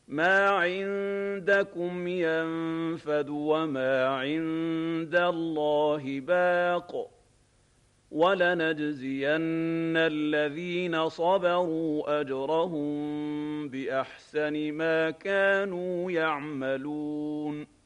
ما عندكم ينفد وما عند الله باق ولنجزين الذين صبروا أجرهم بأحسن ما كانوا يعملون